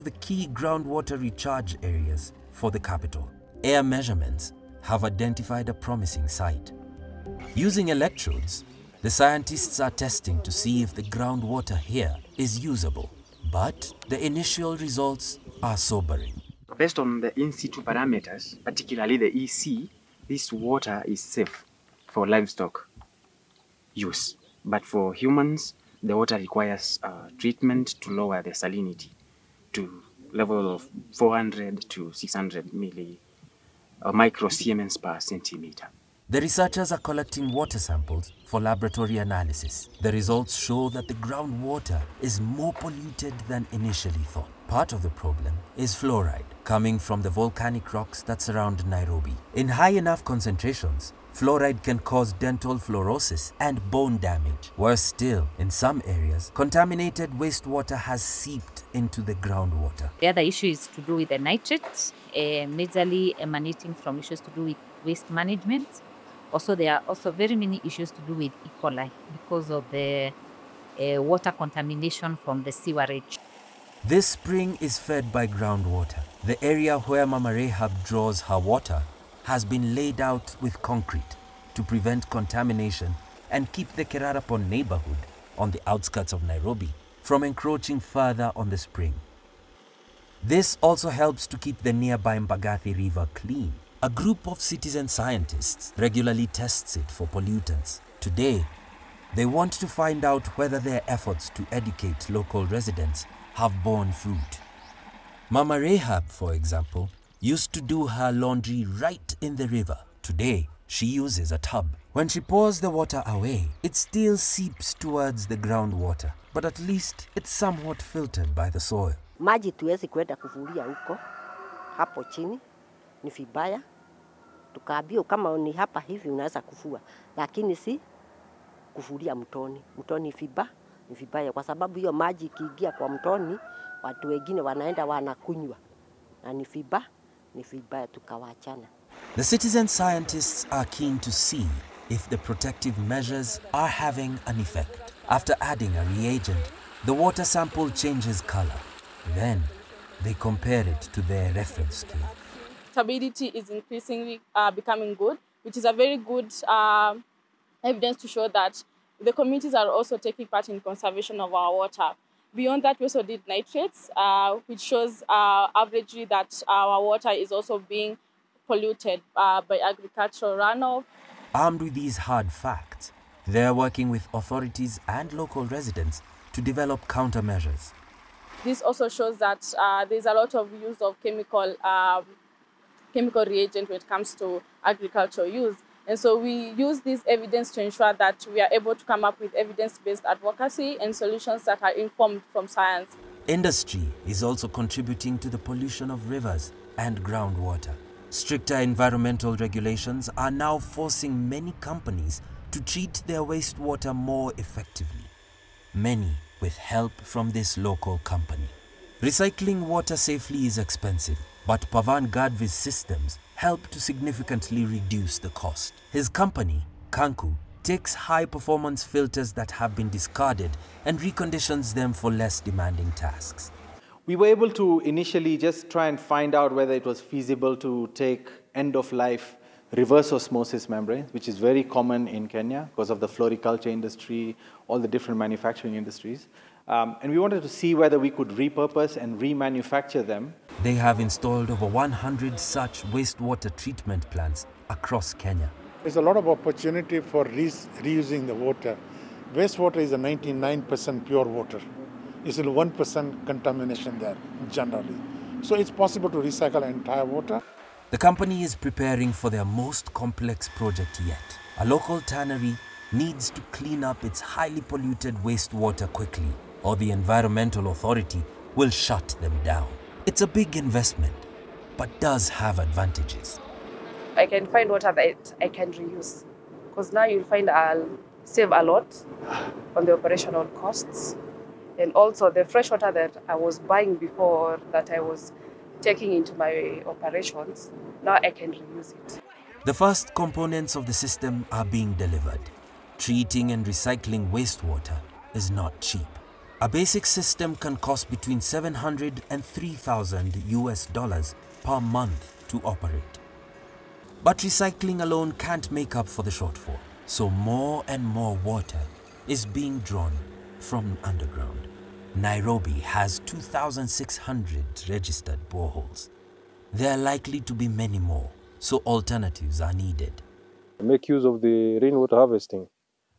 The key groundwater recharge areas for the capital. Air measurements have identified a promising site. Using electrodes, the scientists are testing to see if the groundwater here is usable. But the initial results are sobering. Based on the in-situ parameters, particularly the EC, this water is safe for livestock use. But for humans, the water requires treatment to lower the salinity to level of 400 to 600 micro Siemens per centimeter. The researchers are collecting water samples for laboratory analysis. The results show that the groundwater is more polluted than initially thought. Part of the problem is fluoride coming from the volcanic rocks that surround Nairobi. In high enough concentrations, fluoride can cause dental fluorosis and bone damage. Worse still, in some areas, contaminated wastewater has seeped into the groundwater. The other issue is to do with the nitrates, majorly emanating from issues to do with waste management. Also, there are also very many issues to do with E. coli because of the water contamination from the sewerage. This spring is fed by groundwater. The area where Mama Rehab draws her water has been laid out with concrete to prevent contamination and keep the Kerarapon neighborhood on the outskirts of Nairobi from encroaching further on the spring. This also helps to keep the nearby Mbagathi River clean. A group of citizen scientists regularly tests it for pollutants. Today, they want to find out whether their efforts to educate local residents have borne fruit. Mama Rehab, for example, used to do her laundry right in the river. Today, she uses a tub. When she pours the water away, it still seeps towards the groundwater, but at least it's somewhat filtered by the soil. Maji tuwezi kwenda kuvulia huko, hapo chini, ni vibaya. Tukaambiwa kama ni hapa hivi unaweza kufua, lakini si kufulia mtoni. Mtoni ni vibaya kwa sababu hiyo maji ikiingia kwa mtoni, watu wengine wanaenda wanakunywa. Na ni vibaya tukawachana. The citizen scientists are keen to see if the protective measures are having an effect. After adding a reagent, the water sample changes color. Then, they compare it to their reference scale. Stability is increasingly becoming good, which is a very good evidence to show that the communities are also taking part in conservation of our water. Beyond that, we also did nitrates, which shows averagely that our water is also being polluted by agricultural runoff. Armed with these hard facts, they are working with authorities and local residents to develop countermeasures. This also shows that there's a lot of use of chemical reagent when it comes to agricultural use. And so we use this evidence to ensure that we are able to come up with evidence-based advocacy and solutions that are informed from science. Industry is also contributing to the pollution of rivers and groundwater. Stricter environmental regulations are now forcing many companies to treat their wastewater more effectively, many with help from this local company. Recycling water safely is expensive, but Pavan Gadvi's systems help to significantly reduce the cost. His company, Kanku, takes high-performance filters that have been discarded and reconditions them for less demanding tasks. We were able to initially just try and find out whether it was feasible to take end-of-life reverse osmosis membranes, which is very common in Kenya because of the floriculture industry, all the different manufacturing industries. And we wanted to see whether we could repurpose and remanufacture them. They have installed over 100 such wastewater treatment plants across Kenya. There's a lot of opportunity for reusing the water. Wastewater is a 99% pure water. It's a 1% contamination there, generally. So it's possible to recycle entire water. The company is preparing for their most complex project yet. A local tannery needs to clean up its highly polluted wastewater quickly, or the environmental authority will shut them down. It's a big investment, but does have advantages. I can find water that I can reuse, because now you'll find I'll save a lot on the operational costs. And also the fresh water that I was buying before, that I was taking into my operations, now I can reuse it. The first components of the system are being delivered. Treating and recycling wastewater is not cheap. A basic system can cost between $700 and $3,000 per month to operate. But recycling alone can't make up for the shortfall, so more and more water is being drawn from underground. Nairobi has 2,600 registered boreholes. There are likely to be many more, so alternatives are needed. Make use of the rainwater harvesting.